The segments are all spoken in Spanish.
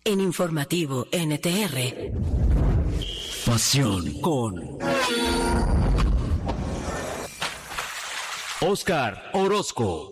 en Informativo NTR. Pasión con Oscar Orozco.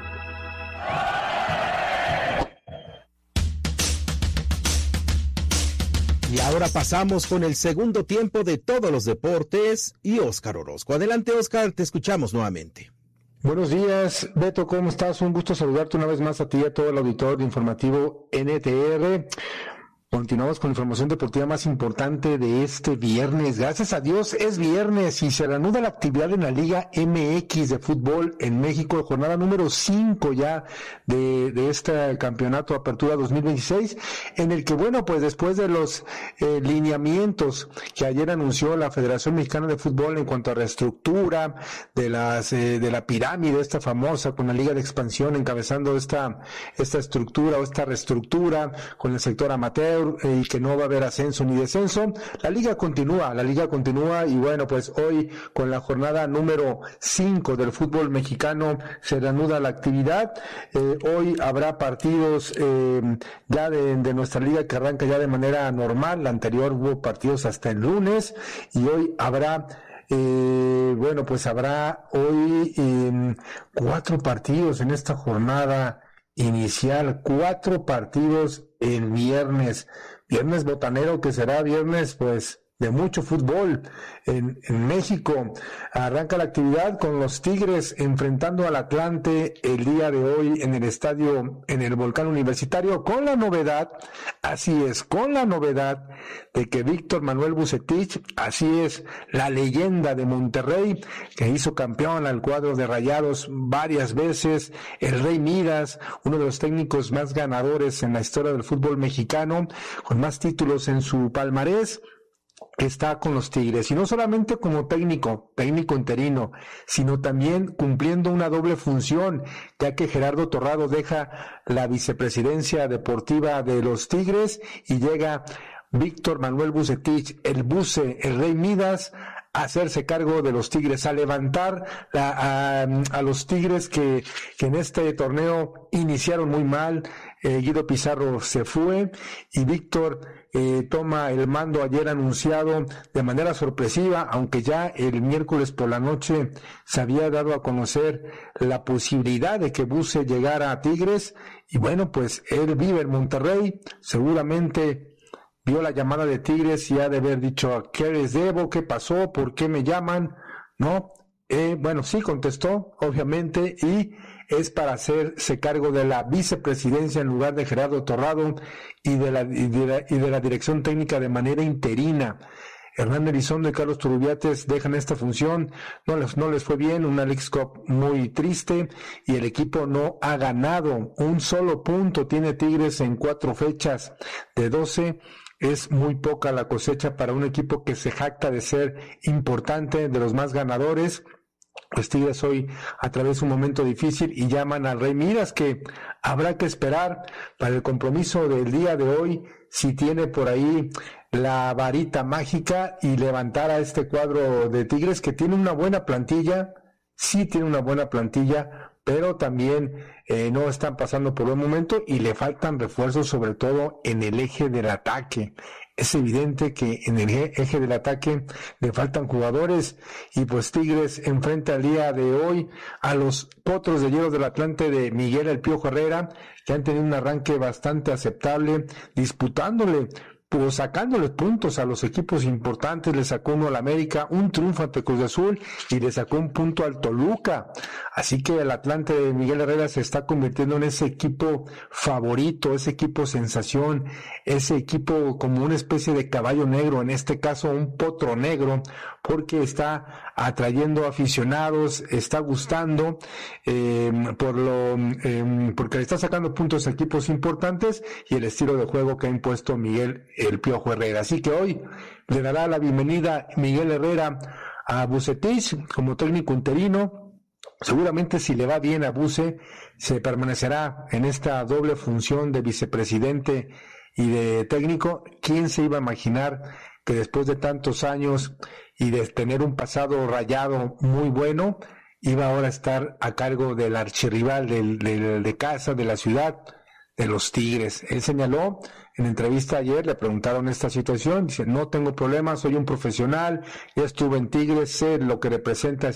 Y ahora pasamos con el segundo tiempo de todos los deportes y Oscar Orozco. Adelante, Oscar, te escuchamos nuevamente. Buenos días, Beto, ¿cómo estás? Un gusto saludarte una vez más a ti y a todo el auditorio de Informativo NTR. Continuamos con la información deportiva más importante de este viernes. Gracias a Dios es viernes y se reanuda la actividad en la Liga MX de fútbol en México, jornada número 5 ya de este campeonato Apertura 2026, en el que, bueno, pues después de los lineamientos que ayer anunció la Federación Mexicana de Fútbol en cuanto a reestructura de la pirámide esta famosa, con la Liga de Expansión encabezando esta estructura o esta reestructura con el sector amateur, y que no va a haber ascenso ni descenso. La liga continúa y bueno, pues hoy con la jornada número 5 del fútbol mexicano se reanuda la actividad. Hoy habrá partidos ya de nuestra liga que arranca ya de manera normal. La anterior hubo partidos hasta el lunes y hoy habrá habrá hoy 4 partidos en esta jornada inicial, 4 partidos el viernes botanero, que será viernes pues de mucho fútbol en México. Arranca la actividad con los Tigres enfrentando al Atlante el día de hoy en el estadio, en el Volcán Universitario, con la novedad de que Víctor Manuel Vucetich, así es, la leyenda de Monterrey, que hizo campeón al cuadro de Rayados varias veces, el Rey Midas, uno de los técnicos más ganadores en la historia del fútbol mexicano, con más títulos en su palmarés, está con los Tigres, y no solamente como técnico interino, sino también cumpliendo una doble función, ya que Gerardo Torrado deja la vicepresidencia deportiva de los Tigres y llega Víctor Manuel Vucetich, el Rey Midas, a hacerse cargo de los Tigres, a levantar a los Tigres que en este torneo iniciaron muy mal. Guido Pizarro se fue y Víctor toma el mando ayer anunciado de manera sorpresiva, aunque ya el miércoles por la noche se había dado a conocer la posibilidad de que Buce llegara a Tigres, y bueno, pues él vive en Monterrey, seguramente vio la llamada de Tigres y ha de haber dicho: ¿qué les debo? ¿Qué pasó? ¿Por qué me llaman? ¿No? Bueno, sí contestó, obviamente, y es para hacerse cargo de la vicepresidencia en lugar de Gerardo Torrado y de la dirección técnica de manera interina. Hernán Elizondo y Carlos Turubiates dejan esta función, no les fue bien, una Leagues Cup muy triste, y el equipo no ha ganado un solo punto, tiene Tigres en 4 fechas de 12, es muy poca la cosecha para un equipo que se jacta de ser importante, de los más ganadores. Los Tigres hoy atraviesan un momento difícil y llaman al Rey Midas, que habrá que esperar para el compromiso del día de hoy, si tiene por ahí la varita mágica y levantar a este cuadro de Tigres, que tiene una buena plantilla, pero también no están pasando por buen momento y le faltan refuerzos, sobre todo en el eje del ataque. Es evidente que en el eje del ataque le faltan jugadores, y pues Tigres enfrenta el día de hoy a los Potros de Hierro del Atlante de Miguel El Piojo Herrera, que han tenido un arranque bastante aceptable, disputándole, pues sacándole puntos a los equipos importantes. Le sacó uno al América, un triunfo ante Cruz Azul, y le sacó un punto al Toluca. Así que el Atlante de Miguel Herrera se está convirtiendo en ese equipo favorito, ese equipo sensación, ese equipo como una especie de caballo negro, en este caso un potro negro, porque está atrayendo aficionados, está gustando, porque le está sacando puntos a equipos importantes, y el estilo de juego que ha impuesto Miguel El Piojo Herrera. Así que hoy le dará la bienvenida Miguel Herrera a Vucetich como técnico interino. Seguramente, si le va bien a Buce, se permanecerá en esta doble función de vicepresidente y de técnico. ¿Quién se iba a imaginar que después de tantos años y de tener un pasado rayado muy bueno, iba ahora a estar a cargo del archirrival de casa, de la ciudad, de los Tigres. Él señaló, en entrevista ayer le preguntaron esta situación, dice, no tengo problemas, soy un profesional, ya estuve en Tigres, sé lo que representa